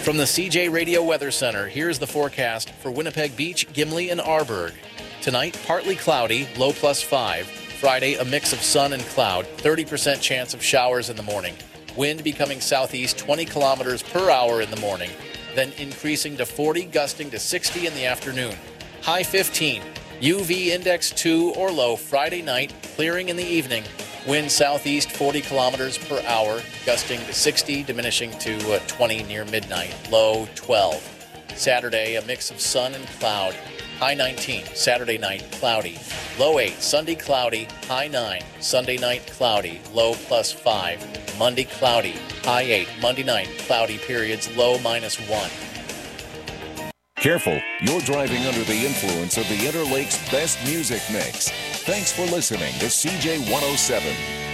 From the CJ Radio Weather Center, here's the forecast for Winnipeg Beach, Gimli, and Arborg. Tonight, partly cloudy, low +5. Friday, a mix of sun and cloud, 30% chance of showers in the morning. Wind becoming southeast 20 kilometers per hour in the morning, then increasing to 40, gusting to 60 in the afternoon. High 15. UV index 2 or low Friday night, clearing in the evening. Wind southeast 40 kilometers per hour, gusting to 60, diminishing to 20 near midnight. Low 12. Saturday, a mix of sun and cloud. High 19. Saturday night, cloudy. Low 8. Sunday, cloudy. High 9. Sunday night, cloudy. Low +5. Monday, cloudy. High 8. Monday night, cloudy periods. Low -1. Careful, you're driving under the influence of the Interlake's best music mix. Thanks for listening to CJ 107.